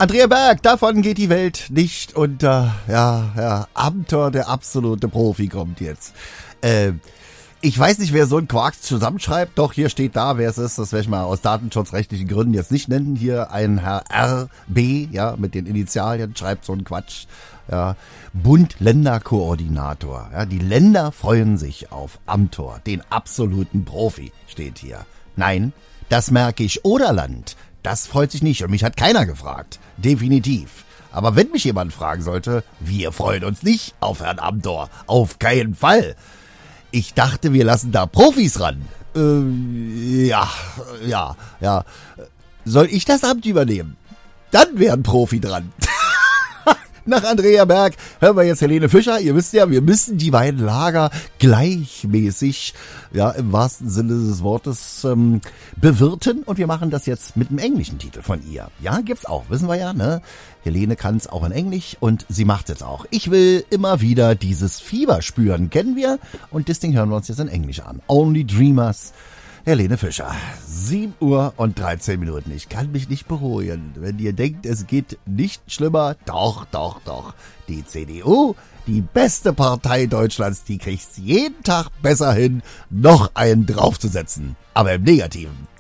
Andrea Berg, davon geht die Welt nicht unter. Ja, Amthor, der absolute Profi, kommt jetzt. Ich weiß nicht, wer so einen Quark zusammenschreibt, doch hier steht da, wer es ist. Das werde ich mal aus datenschutzrechtlichen Gründen jetzt nicht nennen. Hier ein Herr RB, ja, mit den Initialien, schreibt so einen Quatsch. Ja, Bund-Länder-Koordinator. Ja, die Länder freuen sich auf Amthor, den absoluten Profi, steht hier. Nein, das Märkisch-Oderland, das freut sich nicht und mich hat keiner gefragt. Definitiv. Aber wenn mich jemand fragen sollte, wir freuen uns nicht auf Herrn Amthor. Auf keinen Fall. Ich dachte, wir lassen da Profis ran. Ja. Soll ich das Amt übernehmen? Dann wäre ein Profi dran. Nach Andrea Berg hören wir jetzt Helene Fischer. Ihr wisst ja, wir müssen die beiden Lager gleichmäßig, ja, im wahrsten Sinne des Wortes, bewirten. Und wir machen das jetzt mit einem englischen Titel von ihr. Ja, gibt's auch, wissen wir ja, ne? Helene kann's auch in Englisch und sie macht's jetzt auch. Ich will immer wieder dieses Fieber spüren, kennen wir? Und das Ding hören wir uns jetzt in Englisch an. Only Dreamers. Helene Fischer, 7 Uhr und 13 Minuten. Ich kann mich nicht beruhigen. Wenn ihr denkt, es geht nicht schlimmer, doch. Die CDU, die beste Partei Deutschlands, die kriegt's jeden Tag besser hin, noch einen draufzusetzen. Aber im Negativen.